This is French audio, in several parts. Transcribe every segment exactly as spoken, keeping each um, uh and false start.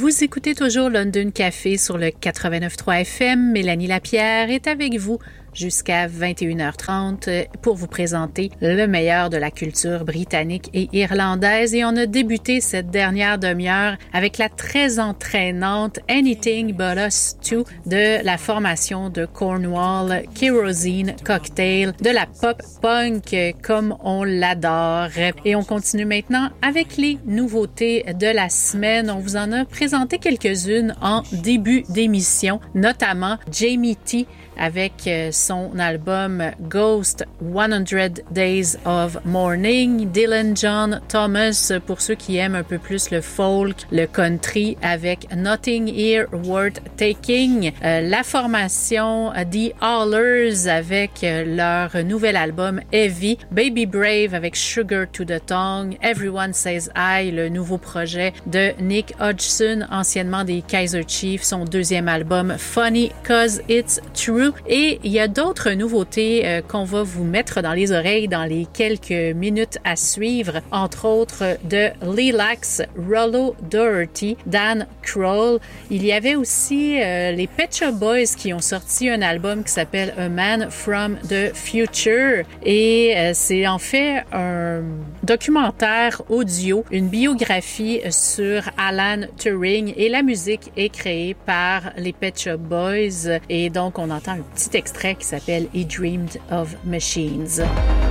Vous écoutez toujours London Café sur le quatre-vingt-neuf point trois F M. Mélanie Lapierre est avec vous jusqu'à vingt et une heures trente pour vous présenter le meilleur de la culture britannique et irlandaise. Et on a débuté cette dernière demi-heure avec la très entraînante Anything But Us Two de la formation de Cornwall, Kerosene Cocktail, de la pop-punk comme on l'adore. Et on continue maintenant avec les nouveautés de la semaine. On vous en a présenté quelques-unes en début d'émission, notamment Jamie T avec son album Ghost one hundred Days of Mourning, Dylan John Thomas pour ceux qui aiment un peu plus le folk, le country avec Nothing Here Worth Taking, euh, la formation The Hollers avec leur nouvel album Heavy, Baby Brave avec Sugar to the Tongue, Everyone Says I, le nouveau projet de Nick Hodgson, anciennement des Kaiser Chiefs, son deuxième album Funny Cause It's True. Et il y a d'autres nouveautés euh, qu'on va vous mettre dans les oreilles dans les quelques minutes à suivre, entre autres de Lilacs, Rollo Doherty, Dan Kroll. Il y avait aussi euh, les Pet Shop Boys qui ont sorti un album qui s'appelle A Man from the Future et euh, c'est en fait un documentaire audio, une biographie sur Alan Turing et la musique est créée par les Pet Shop Boys et donc on entend un petit extrait qui s'appelle He Dreamed of Machines.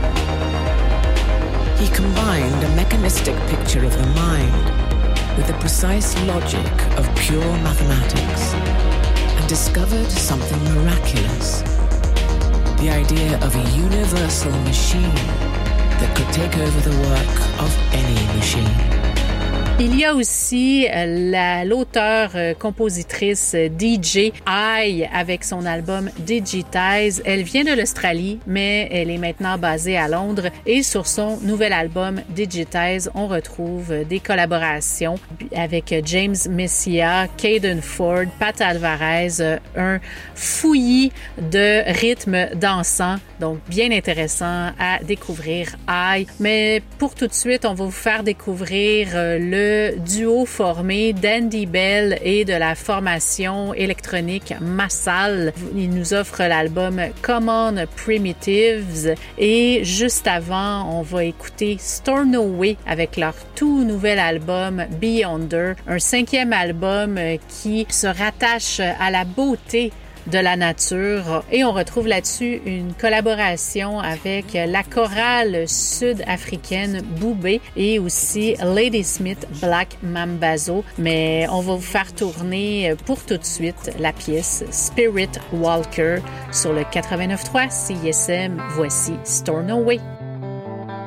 He combined a mechanistic picture of the mind with the precise logic of pure mathematics and discovered something miraculous, the idea of a universal machine that could take over the work of any machine. Il y a aussi la, l'auteure-compositrice D J I avec son album Digitize. Elle vient de l'Australie, mais elle est maintenant basée à Londres. Et sur son nouvel album Digitize, on retrouve des collaborations avec James Messia, Caden Ford, Pat Alvarez, un fouillis de rythmes dansants. Donc, bien intéressant à découvrir I. Mais pour tout de suite, on va vous faire découvrir le duo formé d'Andy Bell et de la formation électronique Massal. Il nous offre l'album Common Primitives et juste avant, on va écouter Stornoway avec leur tout nouvel album Beyonder, un cinquième album qui se rattache à la beauté de la nature et on retrouve là-dessus une collaboration avec la chorale sud-africaine Boubé et aussi Ladysmith Black Mambazo, mais on va vous faire tourner pour tout de suite la pièce Spirit Walker sur le quatre-vingt-neuf point trois C I S M. Voici Stornoway.